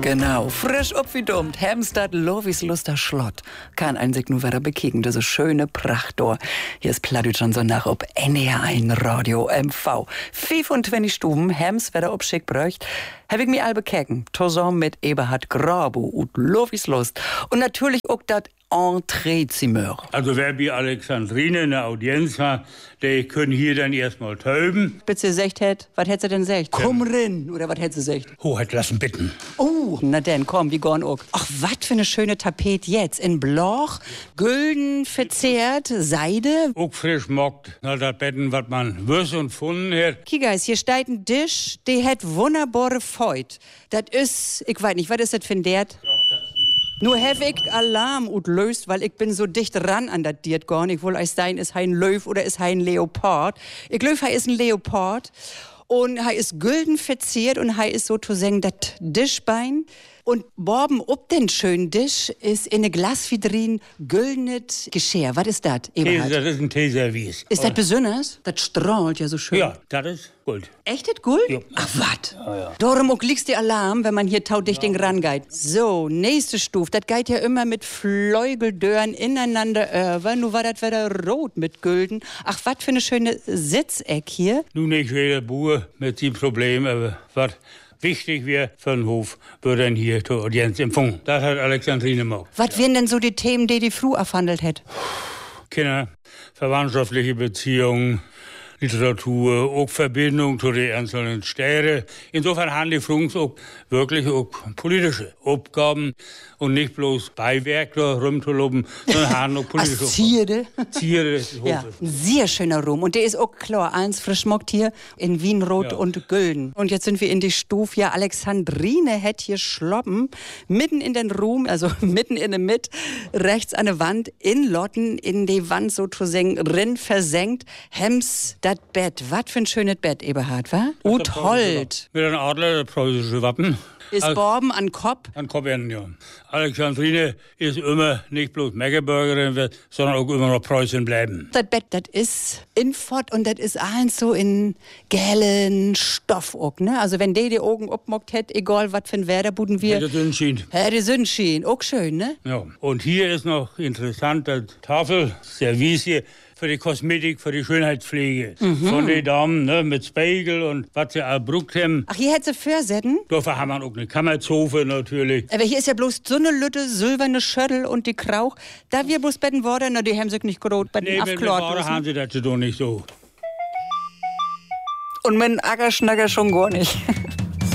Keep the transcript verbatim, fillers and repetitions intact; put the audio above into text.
Genau, frisch upwiedummt, Hemstad Lovisluster Schlott. Kann ein sich nur wieder bekicken, diese schöne Prachtdor. Hier ist Plattdeutsch schon so nach ob N R eins Radio M V. fünfundzwanzig Stuben, Hems wieder upschick bräucht. Hab ich mir all bekecken, zusammen mit Eberhard Grabu und Lovislust. Und natürlich auch dat Entreezimmer. Also wer bei Alexandrine eine Audienz hat, der können hier dann erstmal täuben. Bitte secht hätt, was hätt sie denn secht? Komm rin, oder was hätt sie secht? Hoheit lassen bitten. Oh, na denn, komm, wie gorn auch. Ach, was für eine schöne Tapet jetzt. In Bloch, gülden verzehrt, Seide. Auch frisch mockt, na das Betten, was man wüs und funden hat. Kiegeis, hier steht ein Tisch, der hat wunderbare Feut. Das ist, ich weiß nicht, was ist das für ein Dert? Nur hab ich Alarm und löst, weil ich bin so dicht ran an das Diert gorn. Ich will euch sein, ist ein Löw oder ist ein Leopard. Ich löw, er ist ein Leopard. Und er ist gülden verziert und er ist so zu sagen, das Tischbein. Und borben ob den schönen Tisch ist in eine Glasvidrin güldenet Geschirr. Was ist das, Eberhard? Das ist ein Teeservice. Ist das besonders? Das strahlt ja so schön. Ja, das ist Gold. Echt das Gold? Ja. Ach, was? Ja, ja. Darum auch liegst die Alarm, wenn man hier tauticht ja. den rangeht. So, nächste Stufe. Das geht ja immer mit Fleugeldören ineinander über. Nun war das wieder rot mit Gülden. Ach, was für eine schöne Sitzeck hier. Nun nicht jeder Bauer mit dem Problem, aber was wichtig wäre für den Hof, wird dann hier zur Audienz empfangen. Das hat Alexandrine gemacht. Was ja. wären denn so die Themen, die die Frau erfandelt hat? Kinder, verwandtschaftliche Beziehungen, Literatur, auch Verbindung zu den einzelnen Städten. Insofern haben die Frungs auch wirklich auch politische Aufgaben und nicht bloß Beiwerk da rumzuloben, sondern haben auch politische Aufgaben. Zierde? Zierde des Hofes. Ja, ein sehr schöner Raum. Und der ist auch klar, eins frisch mockt hier in Wien Rot ja. und Gülden. Und jetzt sind wir in die Stufe. Ja, Alexandrine hätt hier schloppen, mitten in den Raum, also mitten in der Mitte, rechts an der Wand, in Lotten, in die Wand sozusagen, rin versenkt, Hems, das Bett. Was für ein schönes Bett, Eberhard, wa? Ut Holt. Mit einem Adler, das preußische Wappen. Ist Borben an Kopf? An Kopf, ja. Alexandrine ist immer nicht bloß Megabürgerin, sondern auch immer noch Preußen bleiben. Das Bett, das ist in Fott und das ist eins so in gellen Stoff auch, ne? Also wenn die die Augen abmockt hätt, egal was für ein Wetter, buden wir. Hätte Sonnenschein. Hätte Sonnenschein, auch schön, ne? Ja. Und hier ist noch interessant, das Tafel, Service hier, für die Kosmetik, für die Schönheitspflege. Mhm. Von den Damen, ne, mit Spiegel und was sie auch bruckt haben. Ach, hier hätte sie Försetten? Dafür haben wir auch eine Kammerzofe natürlich. Aber hier ist ja bloß so eine Lütte, silberne Schöttel und die Krauch. Da wir bloß betten worden, na, die haben sich nicht gerot, betten nee, aufklort. Nee, haben sie das doch nicht so. Und mit dem Ackerschnacker schon gar nicht.